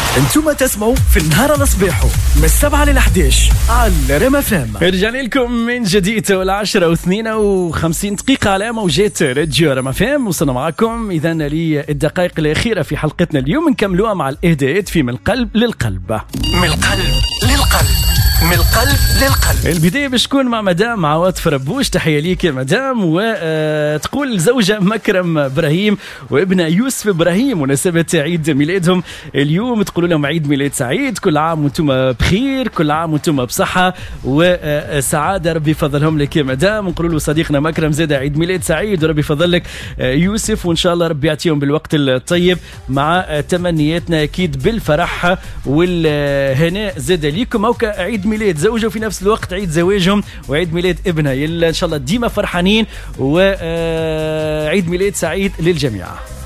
انتم تسمعوا في النهار الصباحو من 7 ل 11 على ريم FM. رجعنا لكم من جديد 10:52 دقيقة على موجات راديو ريم FM. وصلنا معكم إذا للدقائق الأخيرة في حلقتنا اليوم، نكملوها مع الإهداءات في من القلب للقلب. من القلب للقلب، من القلب للقلب. البداية باش تكون مع مدام عواطف ربوش. تحية ليك يا مدام. وتقول زوجة مكرم إبراهيم وابنها يوسف إبراهيم مناسبة عيد ميلادهم اليوم، تقولوا لهم عيد ميلاد سعيد، كل عام وانتم بخير، كل عام وانتم بصحة وسعادة، ربي يفضلهم لك يا مدام. ونقولوا له صديقنا مكرم زاد عيد ميلاد سعيد وربي يفضل لك يوسف، وإن شاء الله ربي يعطيهم بالوقت الطيب، مع تمنياتنا أكيد بالفرح والهناء زاد ليكم. أو عيد ميلاد زوجه وفي نفس الوقت عيد زواجهم وعيد ميلاد ابنها، يلا إن شاء الله ديما فرحانين وعيد ميلاد سعيد للجميع.